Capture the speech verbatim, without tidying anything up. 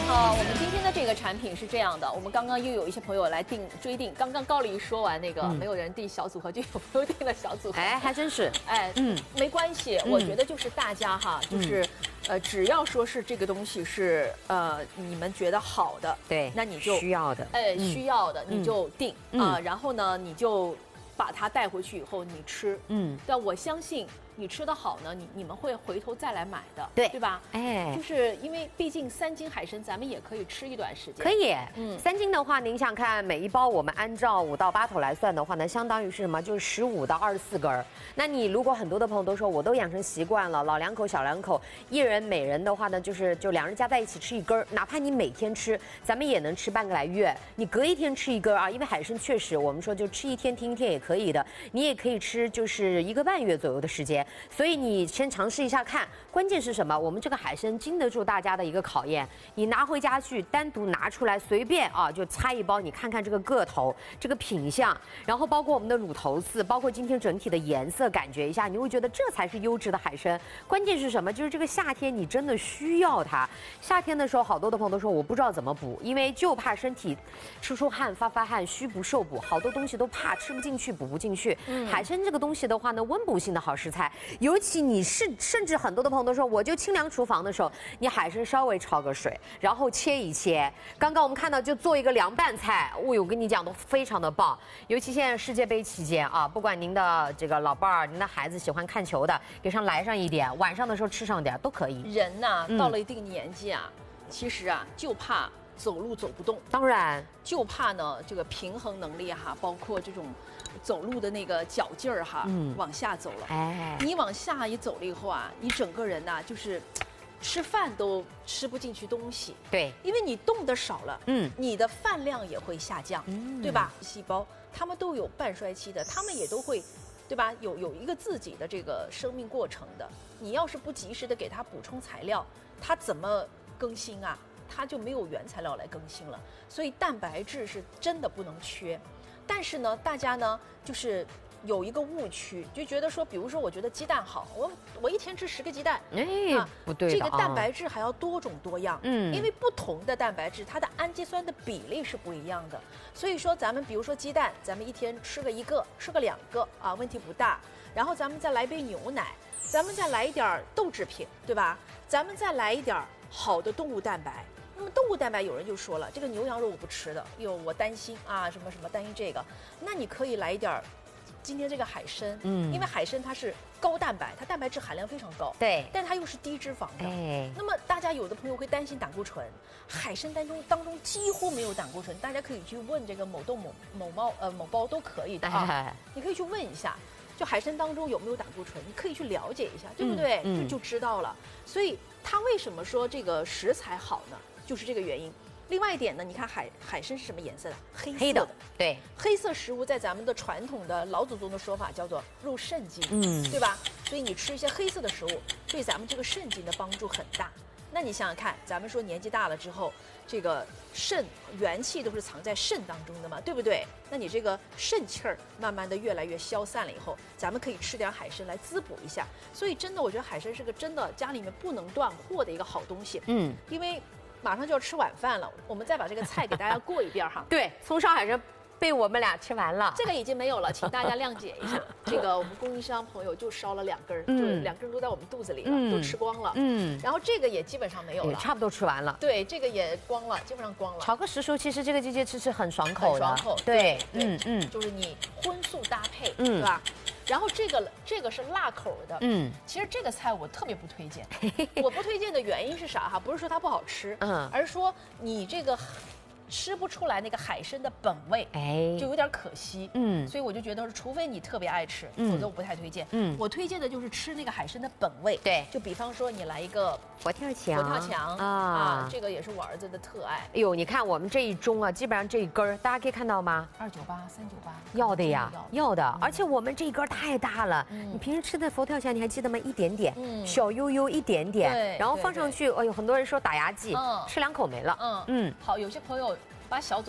好，我们今天的这个产品是这样的，我们刚刚又有一些朋友来订追订，刚刚高丽说完那个、嗯、没有人订小组合，就有朋友订了小组合， 哎，还真是， 哎，嗯，没关系，嗯、我觉得就是大家哈，就是、嗯、呃，只要说是这个东西是呃你们觉得好的， 对， 那你就需要的， 哎，需要的你就订啊、嗯呃，然后呢你就把它带回去以后你吃，嗯，但我相信。你吃的好呢，你你们会回头再来买的， 对对吧？ 哎， 就是因为毕竟三斤海参，咱们也可以吃一段时间。 可以，嗯，三斤的话，您想看每一包，我们按照五到八头来算的话呢，相当于是什么？就是十五到二十四根儿。那你如果很多的朋友都说，我都养成习惯了，老两口、小两口，一人每人的话呢，就是就两人加在一起吃一根儿，哪怕你每天吃，咱们也能吃半个来月。你隔一天吃一根啊，因为海参确实我们说就吃一天听一天也可以的，你也可以吃就是一个半月左右的时间，所以你。先尝试一下看，关键是什么？我们这个海参经得住大家的一个考验。你拿回家去，单独拿出来，随便啊就拆一包，你看看这个个头、这个品相，然后包括我们的乳头刺，包括今天整体的颜色，感觉一下，你会觉得这才是优质的海参。关键是什么？就是这个夏天你真的需要它。夏天的时候，好多的朋友都说我不知道怎么补，因为就怕身体出出汗、发发汗、虚不受补，好多东西都怕吃不进去、补不进去。嗯、海参这个东西的话呢，温补性的好食材，尤其你。你是甚至很多的朋友都说，我就清凉厨房的时候，你海参稍微焯个水，然后切一切。刚刚我们看到就做一个凉拌菜，哦呦，我跟你讲都非常的棒。尤其现在世界杯期间啊，不管您的这个老伴儿、您的孩子喜欢看球的，给上来上一点，晚上的时候吃上点都可以。 人呐、嗯，到了一定年纪啊，其实啊就怕走路走不动， 当然就怕呢这个平衡能力哈，包括这种。走路的那个脚劲儿哈，嗯，往下走了。哎，你往下一走了以后啊，你整个人呐、啊，就是吃饭都吃不进去东西。 对， 因为你动的少了，嗯，你的饭量也会下降，嗯，对吧？细胞它们都有半衰期的，它们也都会，对吧？有有一个自己的这个生命过程的。你要是不及时的给它补充材料，它怎么更新啊？它就没有原材料来更新了。所以蛋白质是真的不能缺。但是呢，大家呢就是有一个误区，就觉得说，比如说，我觉得鸡蛋好，我我一天吃十个鸡蛋， 哎，啊、不对， 这个蛋白质还要多种多样，嗯，因为不同的蛋白质，它的氨基酸的比例是不一样的。所以说，咱们比如说鸡蛋，咱们一天吃个一个，吃个两个啊，问题不大。然后咱们再来杯牛奶，咱们再来一点豆制品，对吧？咱们再来一点好的动物蛋白。那么动物蛋白，有人就说了，这个牛羊肉我不吃的，哟，我担心啊，什么什么担心这个，那你可以来一点今天这个海参，嗯，因为海参它是高蛋白，它蛋白质含量非常高， 对， 但它又是低脂肪的。哎，那么大家有的朋友会担心胆固醇，海参当中当中几乎没有胆固醇，大家可以去问这个某豆某某猫呃某包都可以的啊，哎、你可以去问一下。就海参当中有没有胆固醇，你可以去了解一下，对不对？嗯嗯、就就知道了。所以它为什么说这个食材好呢？就是这个原因。另外一点呢，你看海海参是什么颜色的？黑色的。黑的对， 黑色食物在咱们的传统的老祖宗的说法叫做入肾经，嗯，对吧？所以你吃一些黑色的食物，对咱们这个肾经的帮助很大。那你想想看，咱们说年纪大了之后，这个肾元气都是藏在肾当中的嘛，对不对？那你这个肾气儿慢慢的越来越消散了以后，咱们可以吃点海参来滋补一下。所以真的，我觉得海参是个真的家里面不能断货的一个好东西。嗯，因为马上就要吃晚饭了，我们再把这个菜给大家过一遍哈。 对，葱烧海参。被我们俩吃完了， 这个已经没有了，请大家谅解一下。这个我们供应商朋友就烧了两根儿，嗯、就两根都在我们肚子里了，嗯、都吃光了。嗯，然后这个也基本上没有了， 差不多吃完了。 对，这个也光了，基本上光了。 炒个时蔬，其实这个季节吃吃很爽口的， 很爽口。 对， 嗯嗯，就是你荤素搭配，嗯、对吧？然后这个这个是辣口的，嗯，其实这个菜我特别不推荐。我不推荐的原因是啥哈？不是说它不好吃，嗯，而是说你这个。吃不出来那个海参的本味，哎，就有点可惜。嗯，所以我就觉得，除非你特别爱吃，嗯、否则我不太推荐。嗯，我推荐的就是吃那个海参的本味。 对， 就比方说你来一个佛跳墙， 佛跳墙啊, 啊，这个也是我儿子的特爱。 哎呦，你看我们这一盅啊，基本上这一根儿，大家可以看到吗？ 二九八、三九八， 要的呀，要的。嗯、而且我们这一根太大了，嗯、你平时吃的佛跳墙你还记得吗？一点点，嗯、小悠悠一点点， 对， 然后放上去，哎呦，很多人说打牙祭，嗯、吃两口没了。嗯嗯，好，有些朋友把小